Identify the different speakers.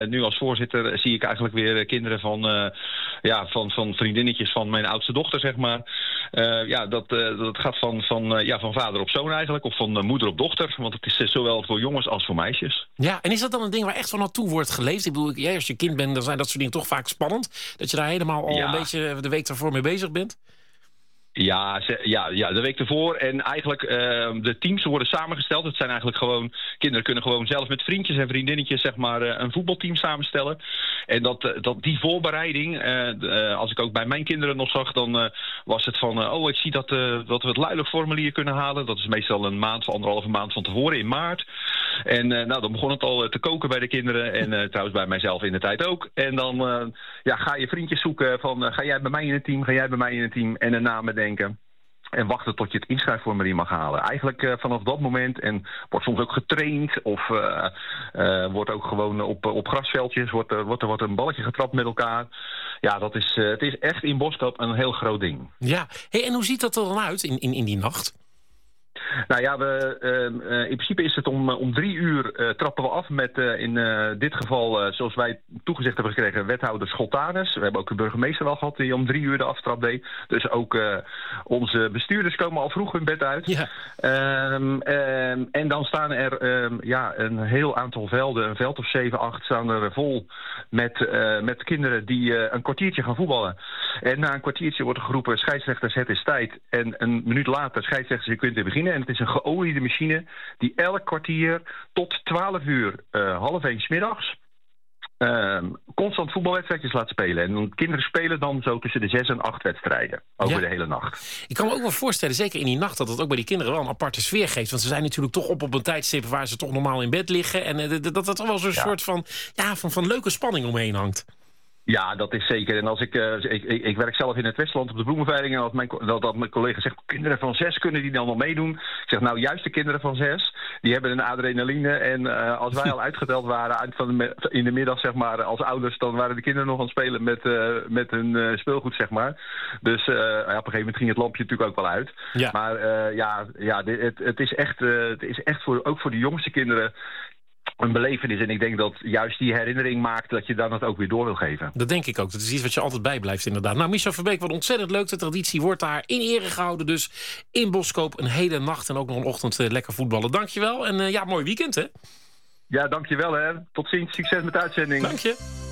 Speaker 1: Nu als voorzitter zie ik eigenlijk weer kinderen van vriendinnetjes van mijn oudste dochter, zeg maar. Dat gaat van vader op zoon eigenlijk, of van moeder op dochter. Want het is zowel voor jongens als voor meisjes.
Speaker 2: Ja, en is dat dan een ding waar echt van naartoe wordt geleefd? Ik bedoel, jij als je kind bent, dan zijn dat soort dingen toch vaak spannend. Dat je daar helemaal al een beetje de week daarvoor mee bezig bent. Ja,
Speaker 1: de week ervoor. En eigenlijk de teams worden samengesteld. Het zijn eigenlijk gewoon, kinderen kunnen gewoon zelf met vriendjes en vriendinnetjes zeg maar een voetbalteam samenstellen. En die voorbereiding, als ik ook bij mijn kinderen nog zag, dan was het van, ik zie dat we het luilerformulier kunnen halen. Dat is meestal een maand, 1,5 maand van tevoren in maart. En dan begon het al te koken bij de kinderen en trouwens bij mijzelf in de tijd ook. En dan ga je vriendjes zoeken van, ga jij bij mij in het team, ga jij bij mij in het team en een naam denken. En wachten tot je het inschrijfformulier mag halen. Eigenlijk vanaf dat moment. En wordt soms ook getraind. Of wordt ook gewoon op grasveldjes. Wordt een balletje getrapt met elkaar. Ja, het is echt in Boskoop een heel groot ding.
Speaker 2: Ja, hey, en hoe ziet dat er dan uit in die nacht?
Speaker 1: Nou ja, in principe is het om 3 uur trappen we af met in dit geval, zoals wij toegezegd hebben gekregen, wethouder Scholtanus. We hebben ook de burgemeester wel gehad die om 3 uur de aftrap deed. Dus ook onze bestuurders komen al vroeg hun bed uit. Ja. En dan staan er een heel aantal velden, een veld of 7, 8, staan er vol met kinderen die een kwartiertje gaan voetballen. En na een kwartiertje wordt er geroepen, scheidsrechters, het is tijd. En een minuut later, scheidsrechters, je kunt weer beginnen. En het is een geoliede machine die elk kwartier tot 12 uur, 12:30 's middags, constant voetbalwedstrijdjes laat spelen. En kinderen spelen dan zo tussen de 6 en 8 wedstrijden over de hele nacht.
Speaker 2: Ik kan me ook wel voorstellen, zeker in die nacht, dat het ook bij die kinderen wel een aparte sfeer geeft. Want ze zijn natuurlijk toch op een tijdstip waar ze toch normaal in bed liggen. En dat er toch wel zo'n soort van leuke spanning omheen hangt.
Speaker 1: Ja, dat is zeker. En als ik werk zelf in het Westland op de bloemenveiling. En dat mijn collega zegt, kinderen van 6 kunnen die dan nog meedoen? Ik zeg, nou juist de kinderen van 6, die hebben een adrenaline. En als wij al uitgeteld waren in de middag, zeg maar, als ouders, dan waren de kinderen nog aan het spelen met hun speelgoed, zeg maar. Dus op een gegeven moment ging het lampje natuurlijk ook wel uit. Ja. Maar het is echt ook voor de jongste kinderen een belevenis. En ik denk dat juist die herinnering maakt dat je dan het ook weer door wil geven.
Speaker 2: Dat denk ik ook. Dat is iets wat je altijd bijblijft inderdaad. Nou, Michel Verbeek, wat ontzettend leuk. De traditie wordt daar in ere gehouden. Dus in Boskoop een hele nacht en ook nog een ochtend lekker voetballen. Dankjewel en mooi weekend hè.
Speaker 1: Ja, dankjewel hè. Tot ziens. Succes met de uitzending.
Speaker 2: Dank je.